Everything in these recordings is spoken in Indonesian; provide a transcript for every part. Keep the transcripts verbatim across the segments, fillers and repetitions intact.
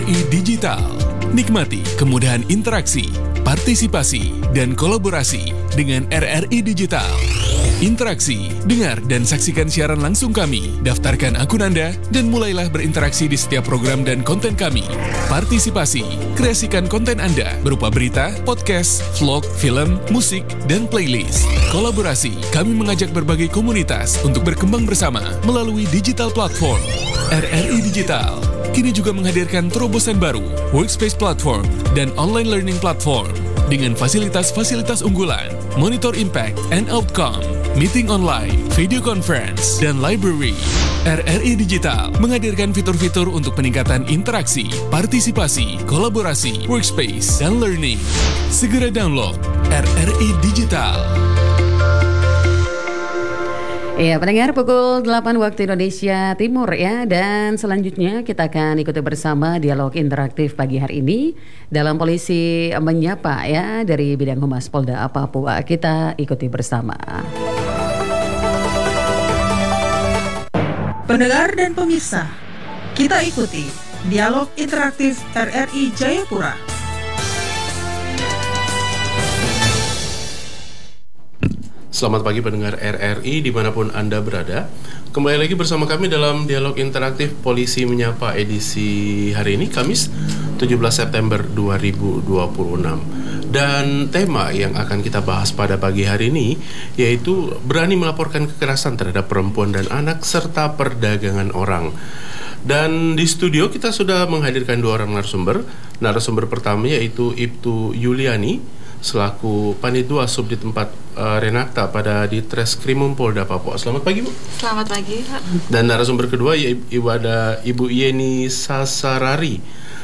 I Digital. Nikmati kemudahan interaksi, partisipasi, dan kolaborasi dengan R R I Digital. Interaksi, dengar dan saksikan siaran langsung kami, daftarkan akun Anda, dan mulailah berinteraksi di setiap program dan konten kami. Partisipasi, kreasikan konten Anda berupa berita, podcast, vlog, film, musik, dan playlist. Kolaborasi, kami mengajak berbagai komunitas untuk berkembang bersama melalui digital platform. R R I Digital kini juga menghadirkan terobosan baru, workspace platform, dan online learning platform dengan fasilitas-fasilitas unggulan, monitor impact and outcome, meeting online, video conference, dan library. R R I Digital menghadirkan fitur-fitur untuk peningkatan interaksi, partisipasi, kolaborasi, workspace, dan learning. Segera download R R I Digital. Ya, pendengar, pukul delapan waktu Indonesia Timur ya. Dan selanjutnya kita akan ikuti bersama dialog interaktif pagi hari ini dalam Polisi Menyapa ya, dari bidang Humas Polda Papua. Kita ikuti bersama. Pendengar dan pemirsa, kita ikuti dialog interaktif R R I Jayapura. Selamat pagi pendengar R R I dimanapun Anda berada. Kembali lagi bersama kami dalam dialog interaktif Polisi Menyapa edisi hari ini, Kamis tujuh belas September dua ribu dua puluh enam. Dan tema yang akan kita bahas pada pagi hari ini yaitu berani melaporkan kekerasan terhadap perempuan dan anak serta perdagangan orang. Dan di studio kita sudah menghadirkan dua orang narasumber. Narasumber pertama yaitu Ibtu Yuliani selaku Panit dua Subdit empat uh, Renakta pada Ditreskrimum Polda Papua. Selamat pagi, Bu. Selamat pagi, Pak. Dan narasumber kedua yaitu ada Ibu Yeni Sasarari,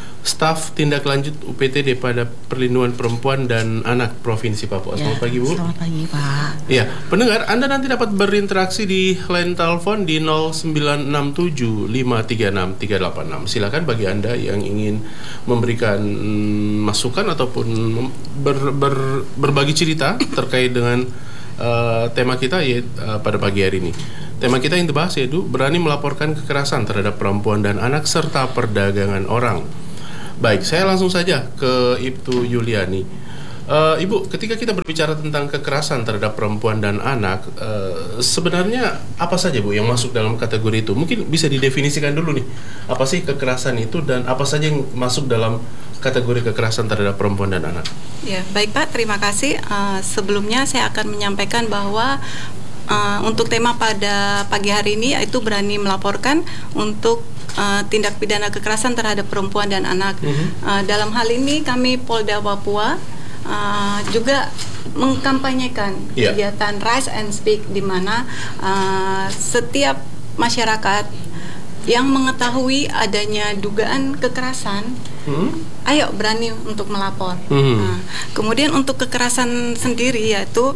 staf tindak lanjut U P T D pada Perlindungan Perempuan dan Anak Provinsi Papua. Selamat ya, pagi, Bu. Selamat pagi, Pak. Ya, pendengar, Anda nanti dapat berinteraksi di line telepon di nol sembilan enam tujuh lima tiga enam tiga delapan enam. Silakan bagi Anda yang ingin memberikan mm, masukan ataupun ber, ber, berbagi cerita terkait dengan uh, tema kita ya, uh, pada pagi hari ini. Tema kita yang dibahas yaitu berani melaporkan kekerasan terhadap perempuan dan anak serta perdagangan orang. Baik, saya langsung saja ke Ibtu Yuliani. Uh, Ibu, ketika kita berbicara tentang kekerasan terhadap perempuan dan anak, uh, sebenarnya apa saja, Bu, yang masuk dalam kategori itu? Mungkin bisa didefinisikan dulu nih, apa sih kekerasan itu dan apa saja yang masuk dalam kategori kekerasan terhadap perempuan dan anak? Ya, baik Pak, terima kasih. Uh, sebelumnya saya akan menyampaikan bahwa Uh, untuk tema pada pagi hari ini yaitu berani melaporkan untuk uh, tindak pidana kekerasan terhadap perempuan dan anak. Mm-hmm. Uh, dalam hal ini kami Polda Papua uh, juga mengkampanyekan yeah. kegiatan Rise and Speak, di mana uh, setiap masyarakat yang mengetahui adanya dugaan kekerasan, hmm? ayo berani untuk melapor. Hmm. Nah, kemudian untuk kekerasan sendiri yaitu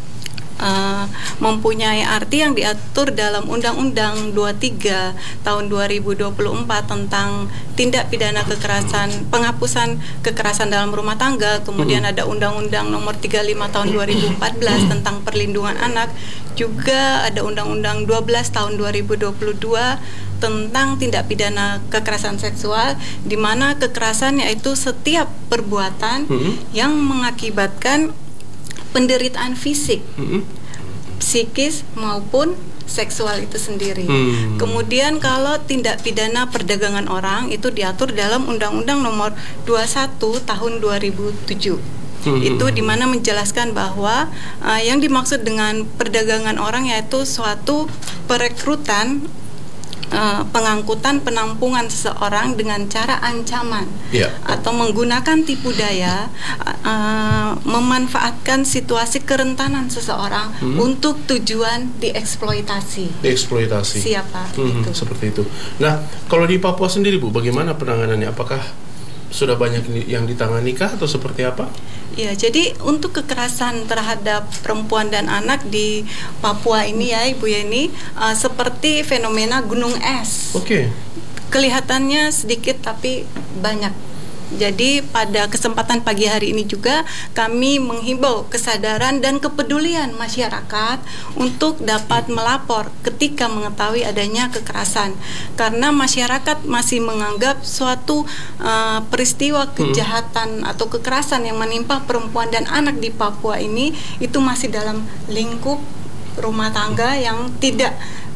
Uh, mempunyai arti yang diatur dalam Undang-Undang dua puluh tiga tahun dua ribu dua puluh empat tentang tindak pidana kekerasan, penghapusan kekerasan dalam rumah tangga. Kemudian ada Undang-Undang nomor tiga puluh lima tahun dua ribu empat belas tentang perlindungan anak. Juga ada Undang-Undang dua belas tahun dua ribu dua puluh dua tentang tindak pidana kekerasan seksual, di mana kekerasan yaitu setiap perbuatan hmm. yang mengakibatkan penderitaan fisik, mm-hmm. psikis maupun seksual itu sendiri. Mm. Kemudian kalau tindak pidana perdagangan orang itu diatur dalam Undang-Undang nomor dua puluh satu tahun dua ribu tujuh. Mm-hmm. Itu di mana menjelaskan bahwa uh, yang dimaksud dengan perdagangan orang yaitu suatu perekrutan, Uh, pengangkutan, penampungan seseorang dengan cara ancaman yeah. atau menggunakan tipu daya, uh, memanfaatkan situasi kerentanan seseorang hmm. untuk tujuan dieksploitasi. Dieksploitasi. Siapa? Hmm, itu. Seperti itu. Nah, kalau di Papua sendiri, Bu, bagaimana penanganannya? Apakah sudah banyak yang ditangani kah atau seperti apa? Ya, jadi untuk kekerasan terhadap perempuan dan anak di Papua ini ya Ibu Yeni, uh, seperti fenomena gunung es. Oke. Okay. Kelihatannya sedikit tapi banyak Jadi pada kesempatan pagi hari ini juga kami menghimbau kesadaran dan kepedulian masyarakat untuk dapat melapor ketika mengetahui adanya kekerasan, karena masyarakat masih menganggap suatu uh, peristiwa kejahatan hmm. atau kekerasan yang menimpa perempuan dan anak di Papua ini itu masih dalam lingkup rumah tangga yang tidak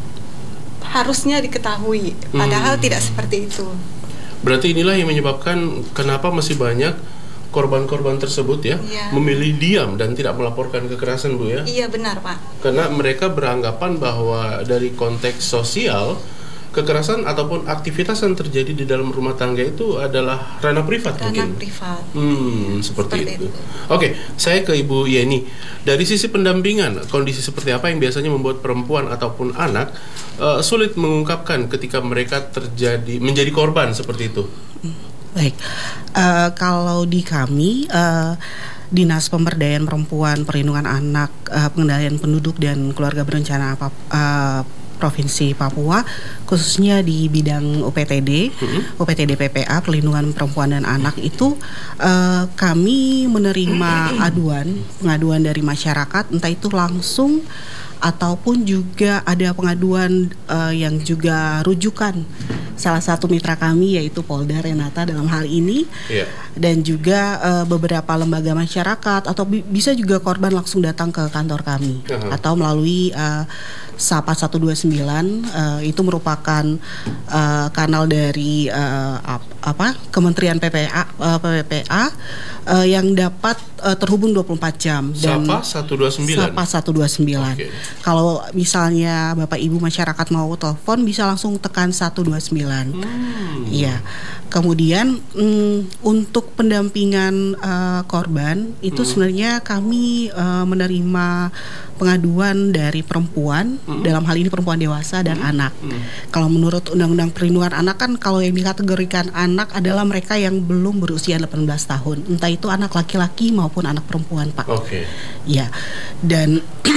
harusnya diketahui, padahal hmm. tidak seperti itu. Berarti inilah yang menyebabkan kenapa masih banyak korban-korban tersebut ya, ya memilih diam dan tidak melaporkan kekerasan, Bu ya? Iya benar, Pak. Karena mereka beranggapan bahwa dari konteks sosial, kekerasan ataupun aktivitas yang terjadi di dalam rumah tangga itu adalah ranah privat ranah mungkin. Ranah privat. Hmm, seperti, seperti itu. itu. Oke, saya ke Ibu Yeni. Dari sisi pendampingan, kondisi seperti apa yang biasanya membuat perempuan ataupun anak uh, sulit mengungkapkan ketika mereka terjadi menjadi korban seperti itu? Baik, uh, kalau di kami uh, Dinas Pemberdayaan Perempuan, Perlindungan Anak, uh, Pengendalian Penduduk dan Keluarga Berencana uh, Provinsi Papua, khususnya di bidang U P T D, mm-hmm. U P T D P P A, Perlindungan Perempuan dan Anak itu uh, kami menerima aduan, pengaduan dari masyarakat, entah itu langsung ataupun juga ada pengaduan uh, yang juga rujukan salah satu mitra kami yaitu Polda Renata dalam hal ini, yeah. dan juga uh, beberapa lembaga masyarakat atau bi- bisa juga korban langsung datang ke kantor kami uh-huh. atau melalui uh, Sapa satu dua sembilan, uh, itu merupakan uh, kanal dari uh, apa Kementerian P P A uh, P P P A uh, yang dapat uh, terhubung dua puluh empat jam. Dan Sapa satu dua sembilan. Sapa satu dua sembilan. Okay. Kalau misalnya Bapak Ibu masyarakat mau telepon bisa langsung tekan satu dua sembilan. Hmm. Iya. Kemudian mm, untuk pendampingan uh, korban itu hmm. sebenarnya kami uh, menerima pengaduan dari perempuan, hmm. dalam hal ini perempuan dewasa dan hmm. anak. Hmm. Kalau menurut Undang-Undang Perlindungan Anak kan kalau yang dikategorikan anak adalah mereka yang belum berusia delapan belas tahun, entah itu anak laki-laki maupun anak perempuan, Pak. Oke. Okay. Ya. Dan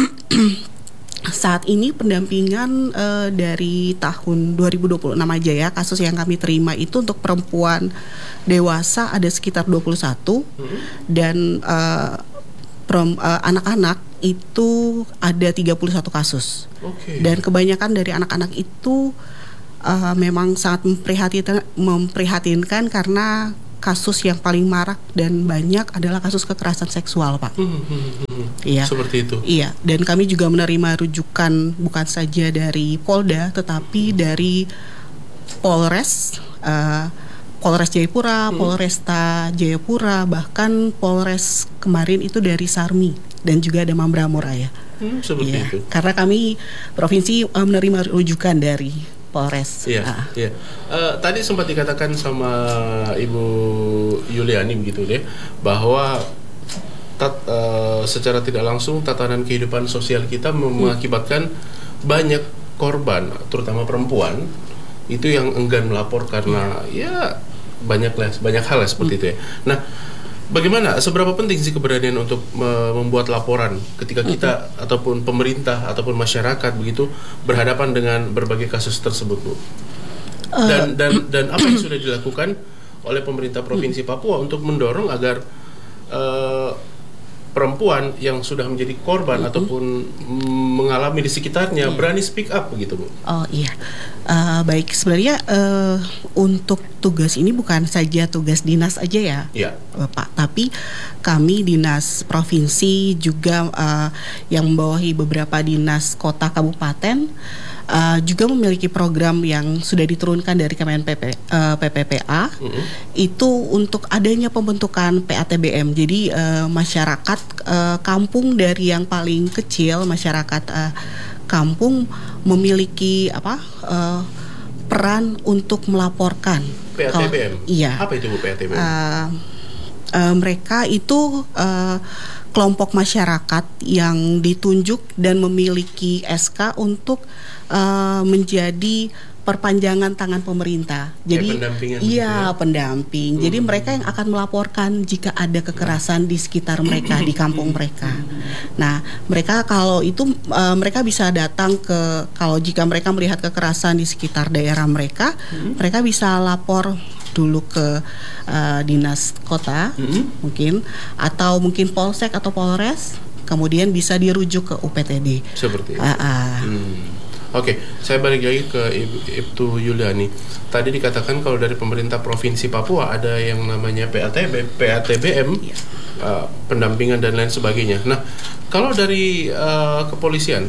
saat ini pendampingan uh, dari tahun dua ribu dua puluh enam aja ya, kasus yang kami terima itu untuk perempuan dewasa ada sekitar dua puluh satu hmm. dan uh, perem, uh, anak-anak itu ada tiga puluh satu kasus. Okay. Dan kebanyakan dari anak-anak itu uh, memang sangat memprihatinkan, memprihatinkan karena kasus yang paling marak dan banyak adalah kasus kekerasan seksual, Pak. Hmm, hmm, hmm. Iya. Seperti itu. Iya. Dan kami juga menerima rujukan bukan saja dari Polda, tetapi dari Polres, uh, Polres Jayapura, hmm. Polresta Jayapura, bahkan Polres kemarin itu dari Sarmi dan juga ada Mambramuraya. Hmm, seperti iya. itu. Karena kami provinsi uh, menerima rujukan dari Polres. Iya, ah. iya. Uh, tadi sempat dikatakan sama Ibu Yuliani begitu deh, bahwa tat, uh, secara tidak langsung tatanan kehidupan sosial kita mengakibatkan hmm. banyak korban, terutama perempuan, itu yang enggan melapor karena hmm. ya banyak banyak hal ya seperti hmm. itu ya. Nah, bagaimana, seberapa penting sih keberanian untuk me- membuat laporan ketika kita mm-hmm. ataupun pemerintah ataupun masyarakat begitu berhadapan dengan berbagai kasus tersebut, Bu? Dan uh. dan dan apa yang sudah dilakukan oleh pemerintah Provinsi Papua untuk mendorong agar uh, perempuan yang sudah menjadi korban mm-hmm. ataupun mengalami di sekitarnya yeah. berani speak up begitu, Bu? Oh iya, uh, baik, sebenarnya uh, untuk tugas ini bukan saja tugas dinas aja ya, yeah. Bapak, tapi kami dinas provinsi juga uh, yang membawahi beberapa dinas kota kabupaten uh, juga memiliki program yang sudah diturunkan dari Kemen P P, uh, P P P A mm-hmm. itu untuk adanya pembentukan P A T B M. Jadi uh, masyarakat uh, kampung dari yang paling kecil, masyarakat uh, kampung memiliki apa uh, peran untuk melaporkan P A T B M. Kalo, iya. Apa itu, Bu, P A T B M? Uh, uh, mereka itu uh, kelompok masyarakat yang ditunjuk dan memiliki S K untuk uh, menjadi perpanjangan tangan pemerintah. Jadi pendampingan iya gitu ya? pendamping. Hmm. Jadi mereka yang akan melaporkan jika ada kekerasan di sekitar mereka, di kampung mereka. Nah, mereka kalau itu uh, mereka bisa datang ke, kalau jika mereka melihat kekerasan di sekitar daerah mereka, hmm. mereka bisa lapor dulu ke uh, dinas kota, mm-hmm. mungkin, atau mungkin polsek atau polres, kemudian bisa dirujuk ke U P T D. Seperti itu. Uh, uh. Hmm. Oke, okay, saya balik lagi ke Ibu, Ibu Yuliani. Tadi dikatakan kalau dari pemerintah Provinsi Papua ada yang namanya P A T B, P A T B M, yeah. uh, pendampingan dan lain sebagainya. Nah, kalau dari uh, kepolisian,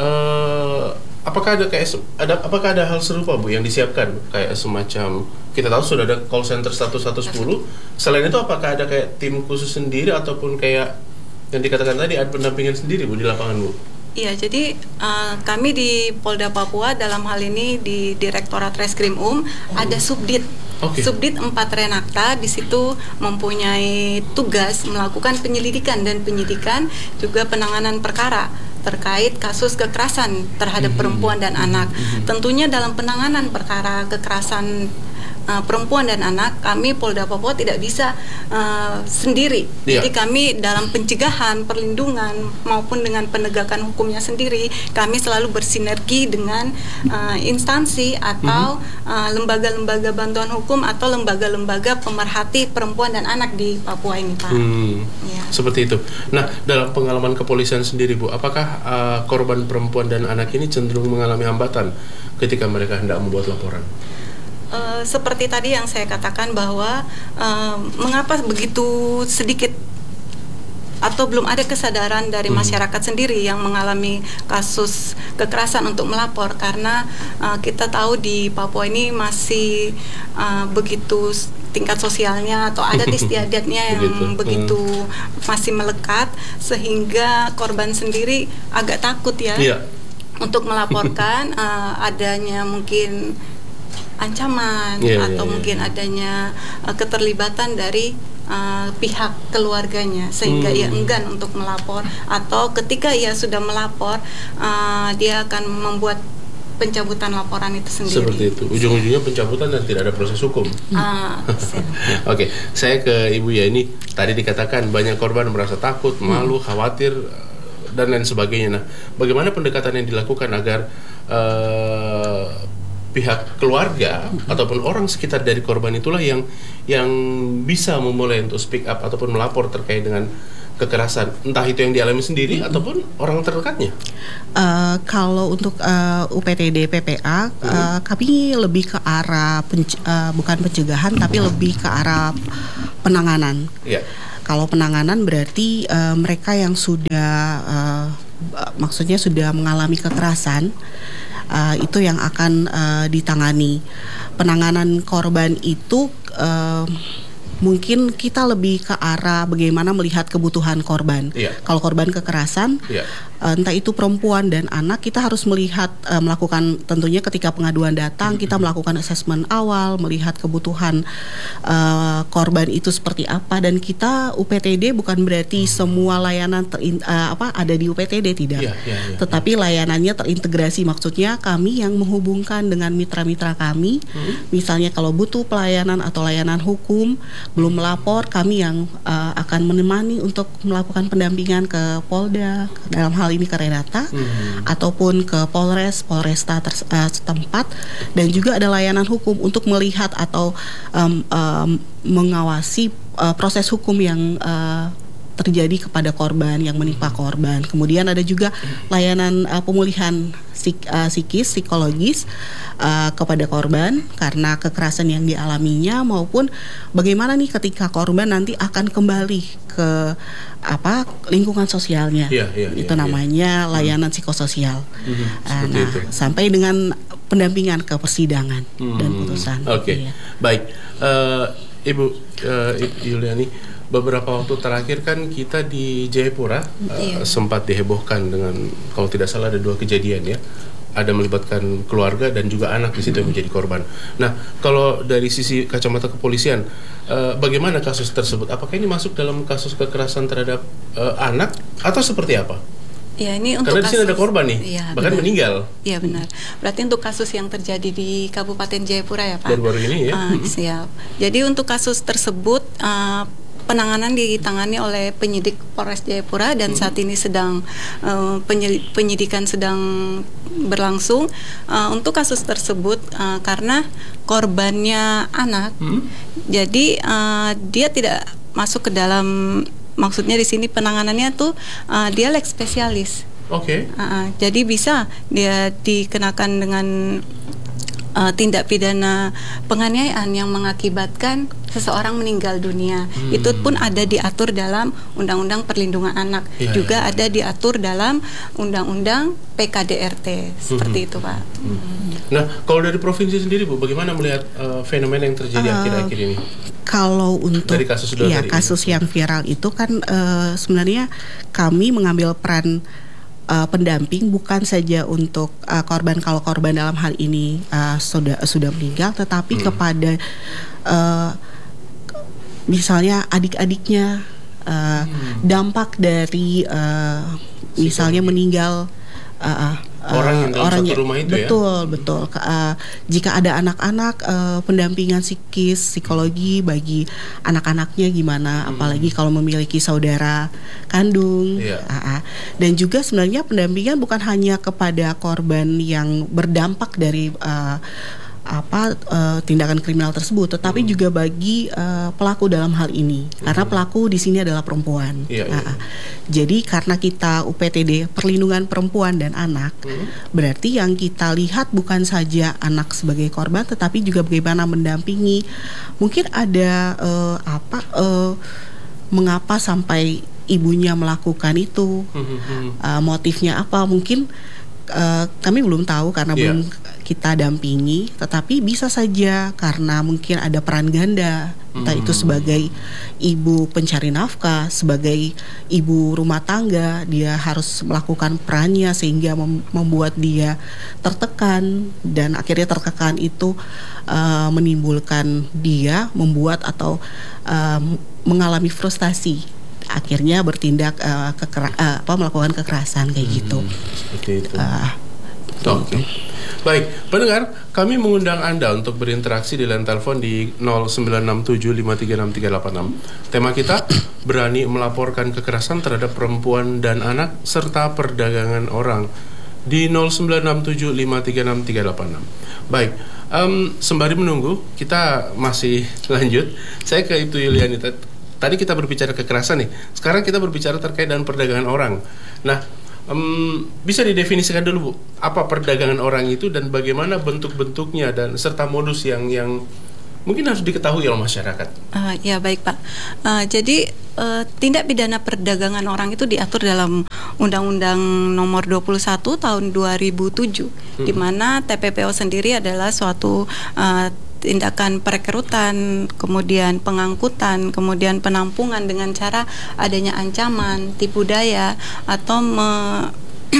uh, apakah ada kayak ada apakah ada hal serupa Bu yang disiapkan kayak semacam, kita tahu sudah ada call center satu satu satu. Selain itu apakah ada kayak tim khusus sendiri ataupun kayak yang dikatakan tadi ada pendampingan sendiri Bu di lapangan Bu? Iya, jadi uh, kami di Polda Papua dalam hal ini di Direktorat Reskrim Um oh. ada subdit, okay. subdit empat Renakta, di situ mempunyai tugas melakukan penyelidikan dan penyidikan juga penanganan perkara terkait kasus kekerasan terhadap mm-hmm. perempuan dan anak. Mm-hmm. Tentunya dalam penanganan perkara kekerasan Uh, perempuan dan anak, kami Polda Papua tidak bisa uh, sendiri. Yeah. Jadi kami dalam pencegahan, perlindungan maupun dengan penegakan hukumnya sendiri, kami selalu bersinergi dengan uh, instansi atau mm-hmm. uh, lembaga-lembaga bantuan hukum atau lembaga-lembaga pemerhati perempuan dan anak di Papua ini, Pak. Hmm, yeah. Seperti itu. Nah, dalam pengalaman kepolisian sendiri, Bu, apakah uh, korban perempuan dan anak ini cenderung mengalami hambatan ketika mereka hendak membuat laporan? Uh, seperti tadi yang saya katakan bahwa uh, mengapa begitu sedikit atau belum ada kesadaran dari hmm. masyarakat sendiri yang mengalami kasus kekerasan untuk melapor, karena uh, kita tahu di Papua ini masih uh, begitu tingkat sosialnya atau adat istiadatnya yang begitu, begitu hmm. masih melekat, sehingga korban sendiri agak takut ya yeah. untuk melaporkan uh, adanya mungkin ancaman yeah, atau yeah, mungkin yeah. adanya uh, keterlibatan dari uh, pihak keluarganya, sehingga hmm. ia enggan untuk melapor, atau ketika ia sudah melapor uh, dia akan membuat pencabutan laporan itu sendiri. Seperti itu, ujung-ujungnya pencabutan dan tidak ada proses hukum. uh, Oke, okay. Saya ke Ibu ya, ini tadi dikatakan banyak korban merasa takut, malu, khawatir dan lain sebagainya. Nah, bagaimana pendekatan yang dilakukan agar uh, pihak keluarga mm-hmm. ataupun orang sekitar dari korban itulah yang yang bisa memulai untuk speak up ataupun melapor terkait dengan kekerasan, entah itu yang dialami sendiri mm-hmm. ataupun orang terdekatnya. Uh, kalau untuk uh, U P T D P P A, mm-hmm. uh, kami lebih ke arah penc- uh, bukan pencegahan, tapi lebih ke arah penanganan. Yeah. Kalau penanganan berarti uh, mereka yang sudah, uh, maksudnya sudah mengalami kekerasan. Uh, itu yang akan uh, ditangani. Penanganan korban itu uh, mungkin kita lebih ke arah bagaimana melihat kebutuhan korban. Yeah. Kalau korban kekerasan, yeah. uh, entah itu perempuan dan anak, kita harus melihat uh, melakukan tentunya ketika pengaduan datang, mm-hmm. kita melakukan asesmen awal, melihat kebutuhan uh, korban itu seperti apa, dan kita U P T D bukan berarti mm-hmm. semua layanan terin, uh, apa ada di U P T D, tidak. Yeah, yeah, yeah, Tetapi yeah. layanannya terintegrasi, maksudnya kami yang menghubungkan dengan mitra-mitra kami, mm-hmm. misalnya kalau butuh pelayanan atau layanan hukum belum melapor, kami yang uh, akan menemani untuk melakukan pendampingan ke Polda, dalam hal ini ke Renata, hmm. ataupun ke Polres, Polresta ter, uh, setempat, dan juga ada layanan hukum untuk melihat atau um, um, mengawasi uh, proses hukum yang uh, terjadi kepada korban, yang menimpa korban. Kemudian ada juga layanan uh, pemulihan psik, uh, psikis, psikologis uh, kepada korban karena kekerasan yang dialaminya, maupun bagaimana nih ketika korban nanti akan kembali ke apa lingkungan sosialnya. Yeah, yeah, itu yeah, namanya yeah. layanan psikososial. Mm-hmm, uh, nah, itu. Sampai dengan pendampingan ke persidangan mm-hmm. dan putusan. Oke, okay. iya. Baik, uh, Ibu uh, Yuliani. Beberapa waktu terakhir kan kita di Jayapura iya. uh, sempat dihebohkan dengan, kalau tidak salah ada dua kejadian ya, ada melibatkan keluarga dan juga anak di situ yang menjadi korban. Nah, kalau dari sisi kacamata kepolisian, uh, bagaimana kasus tersebut? Apakah ini masuk dalam kasus kekerasan terhadap uh, anak atau seperti apa? Ya, ini untuk karena di sini ada korban nih, ya, bahkan benar. meninggal. Iya benar. Berarti untuk kasus yang terjadi di Kabupaten Jayapura ya Pak. Baru-baru ini ya. Uh, siap. Jadi untuk kasus tersebut uh, penanganan ditangani oleh penyidik Polres Jayapura dan hmm. saat ini sedang uh, penyidikan sedang berlangsung uh, untuk kasus tersebut uh, karena korbannya anak, hmm. jadi uh, dia tidak masuk ke dalam, maksudnya di sini penanganannya tuh uh, dia leg spesialis. Oke. Okay. Uh, jadi bisa dia dikenakan dengan Uh, tindak pidana penganiayaan yang mengakibatkan seseorang meninggal dunia. Hmm. Itu pun ada diatur dalam Undang-Undang Perlindungan Anak, ya, juga ya. ada diatur dalam Undang-Undang P K D R T seperti hmm. itu, Pak. Hmm. Nah, kalau dari provinsi sendiri, Bu, bagaimana melihat uh, fenomena yang terjadi uh, akhir-akhir ini? Kalau untuk dari kasus, ya, kasus yang viral itu kan uh, sebenarnya kami mengambil peran Uh, pendamping bukan saja untuk uh, korban, kalau korban dalam hal ini uh, sudah sudah meninggal, tetapi hmm. kepada uh, misalnya adik-adiknya, uh, hmm. dampak dari uh, misalnya meninggal uh, orang yang dalam orang satu rumah itu, betul, ya? betul. Uh, jika ada anak-anak, uh, pendampingan psikis, psikologi bagi anak-anaknya gimana, hmm. apalagi kalau memiliki saudara kandung. Yeah. Uh, uh. Dan juga sebenarnya pendampingan bukan hanya kepada korban yang berdampak dari uh, apa uh, tindakan kriminal tersebut, tetapi hmm. juga bagi uh, pelaku dalam hal ini, hmm. karena pelaku di sini adalah perempuan. Yeah, yeah. Uh, jadi karena kita U P T D Perlindungan Perempuan dan Anak, hmm. berarti yang kita lihat bukan saja anak sebagai korban, tetapi juga bagaimana mendampingi. Mungkin ada uh, apa uh, mengapa sampai ibunya melakukan itu, hmm. uh, motifnya apa? Mungkin Uh, kami belum tahu karena yeah. belum kita dampingi, tetapi bisa saja karena mungkin ada peran ganda, entah mm. itu sebagai ibu pencari nafkah, sebagai ibu rumah tangga, dia harus melakukan perannya sehingga mem- membuat dia tertekan, dan akhirnya tertekan itu uh, menimbulkan dia membuat atau uh, mengalami frustasi, akhirnya bertindak uh, kekera- uh, apa melakukan kekerasan kayak hmm, gitu. Seperti itu. Uh, Oke. Okay. Baik, pendengar, kami mengundang Anda untuk berinteraksi di line telepon di nol sembilan enam tujuh lima tiga enam tiga delapan enam. Tema kita, berani melaporkan kekerasan terhadap perempuan dan anak serta perdagangan orang, di nol sembilan enam tujuh lima tiga enam tiga delapan enam. Baik, um, sembari menunggu, kita masih lanjut. Saya ke Ibu Yuliani. Tadi kita berbicara kekerasan nih, sekarang kita berbicara terkait dengan perdagangan orang. Nah, um, bisa didefinisikan dulu, Bu, apa perdagangan orang itu dan bagaimana bentuk-bentuknya dan serta modus yang yang mungkin harus diketahui oleh masyarakat. Uh, ya baik, Pak. Uh, jadi uh, tindak pidana perdagangan orang itu diatur dalam Undang-Undang Nomor dua puluh satu Tahun dua ribu tujuh, hmm. di mana T P P O sendiri adalah suatu uh, tindakan perekrutan, kemudian pengangkutan, kemudian penampungan dengan cara adanya ancaman, tipu daya, atau me-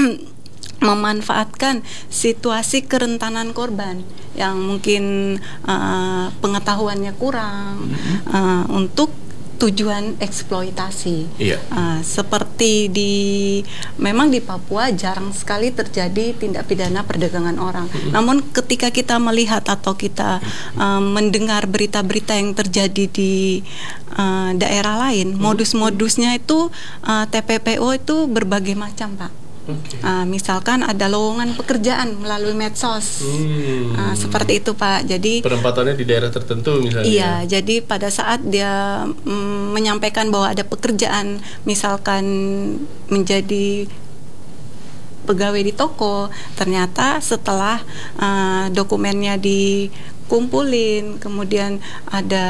memanfaatkan situasi kerentanan korban yang mungkin uh, pengetahuannya kurang uh, untuk tujuan eksploitasi. Iya. Uh, seperti di memang di Papua jarang sekali terjadi tindak pidana perdagangan orang. Mm-hmm. Namun ketika kita melihat atau kita uh, mendengar berita-berita yang terjadi di uh, daerah lain, mm-hmm. modus-modusnya itu uh, T P P O itu berbagai macam, Pak. Okay. Uh, misalkan ada lowongan pekerjaan melalui medsos, hmm. uh, seperti itu, Pak. Jadi penempatannya di daerah tertentu misalnya. Iya, jadi pada saat dia mm, menyampaikan bahwa ada pekerjaan, misalkan menjadi pegawai di toko, ternyata setelah uh, dokumennya dikumpulin, kemudian ada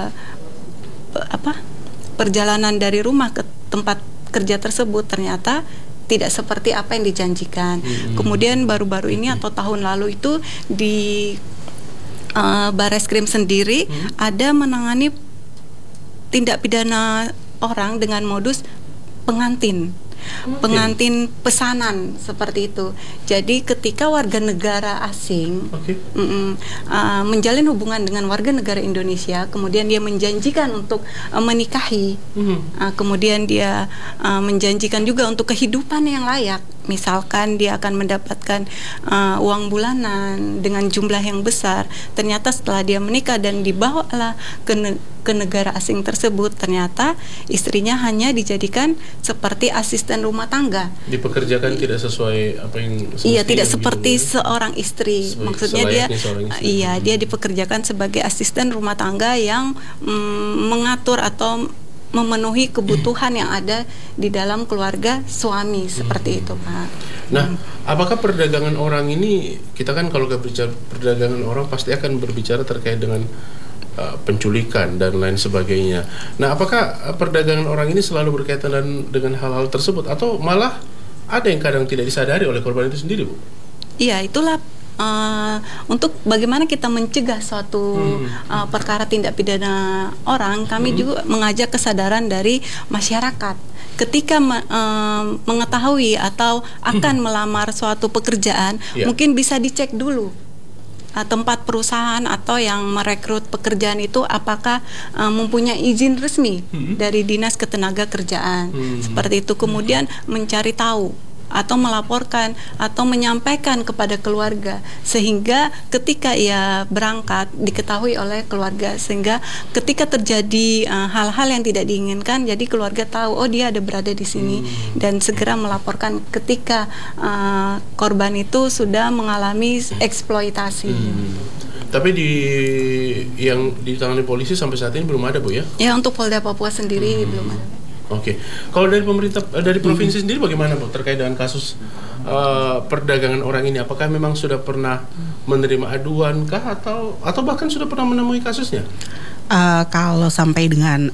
apa perjalanan dari rumah ke tempat kerja tersebut, ternyata tidak seperti apa yang dijanjikan. Hmm. Kemudian baru-baru ini atau tahun lalu itu di uh, Bareskrim sendiri hmm. ada menangani tindak pidana orang dengan modus pengantin. okay. pengantin pesanan seperti itu. Jadi ketika warga negara asing okay. mm, uh, menjalin hubungan dengan warga negara Indonesia, kemudian dia menjanjikan untuk uh, menikahi, mm-hmm. uh, kemudian dia uh, menjanjikan juga untuk kehidupan yang layak. Misalkan dia akan mendapatkan uh, uang bulanan dengan jumlah yang besar. Ternyata setelah dia menikah dan dibawalah ke, ne- ke negara asing tersebut, ternyata istrinya hanya dijadikan seperti asisten rumah tangga. Dipekerjakan I- tidak sesuai apa yang Iya, tidak begitu, seperti ya? seorang istri. Sebaik, Maksudnya dia istri. iya, dia dipekerjakan sebagai asisten rumah tangga yang mm, mengatur atau memenuhi kebutuhan yang ada di dalam keluarga suami, seperti hmm. itu, Pak. Nah, apakah perdagangan orang ini, kita kan kalau berbicara perdagangan orang pasti akan berbicara terkait dengan uh, penculikan dan lain sebagainya. Nah, apakah perdagangan orang ini selalu berkaitan dengan, dengan hal-hal tersebut, atau malah ada yang kadang tidak disadari oleh korban itu sendiri, Bu? Iya, itulah Uh, untuk bagaimana kita mencegah suatu hmm. uh, perkara tindak pidana orang, kami hmm. juga mengajak kesadaran dari masyarakat. Ketika me, uh, mengetahui atau akan hmm. melamar suatu pekerjaan, yeah. mungkin bisa dicek dulu uh, tempat perusahaan atau yang merekrut pekerjaan itu apakah uh, mempunyai izin resmi hmm. dari Dinas Ketenagakerjaan. Hmm. Seperti itu, kemudian mencari tahu atau melaporkan atau menyampaikan kepada keluarga, sehingga ketika ia berangkat diketahui oleh keluarga, sehingga ketika terjadi uh, hal-hal yang tidak diinginkan, jadi keluarga tahu oh dia ada berada di sini hmm. dan segera melaporkan ketika uh, korban itu sudah mengalami eksploitasi. Hmm. Tapi di yang ditangani polisi sampai saat ini belum ada, Bu, ya? Ya, untuk Polda Papua sendiri hmm. belum ada. Oke, okay. Kalau dari pemerintah, dari provinsi hmm. sendiri bagaimana, Bu, terkait dengan kasus uh, perdagangan orang ini? Apakah memang sudah pernah menerima aduan kah, atau atau bahkan sudah pernah menemui kasusnya? Uh, kalau sampai dengan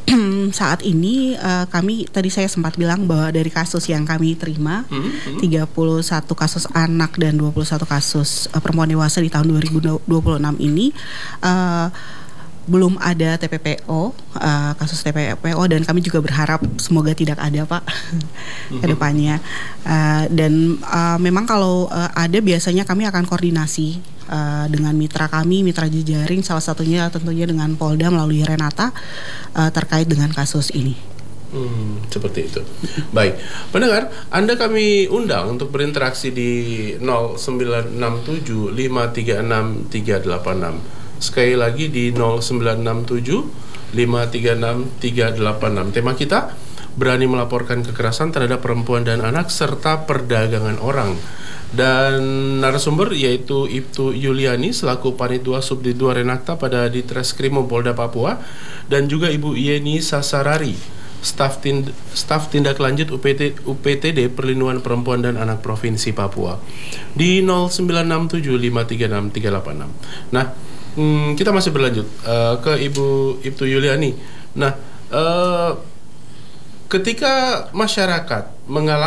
saat ini uh, kami tadi saya sempat bilang bahwa dari kasus yang kami terima hmm, hmm. tiga puluh satu kasus anak dan dua puluh satu kasus uh, perempuan dewasa di tahun dua ribu dua puluh enam ini uh, belum ada T P P O, uh, kasus T P P O, dan kami juga berharap semoga tidak ada, Pak, mm-hmm. ke depannya. Uh, dan uh, memang kalau uh, ada, biasanya kami akan koordinasi uh, dengan mitra kami, mitra jejaring, salah satunya tentunya dengan Polda melalui Renata uh, terkait dengan kasus ini. Hmm, seperti itu. Baik, pendengar, Anda kami undang untuk berinteraksi di nol sembilan enam tujuh lima tiga enam tiga delapan enam. Sekali lagi di nol sembilan enam tujuh lima tiga enam tiga delapan enam. Tema kita, berani melaporkan kekerasan terhadap perempuan dan anak serta perdagangan orang. Dan narasumber yaitu Ibtu Yuliani selaku Panit dua Subdit dua Renakta pada Ditreskrimum Polda Papua, dan juga Ibu Yeni Sasarari, staf tind- staf tindak lanjut U P T, U P T D Perlindungan Perempuan dan Anak Provinsi Papua di nol sembilan enam tujuh lima tiga enam tiga delapan enam. Nah, Hmm, kita masih berlanjut uh, ke Ibu Ibtu Yuliani. Nah, uh, ketika masyarakat mengalami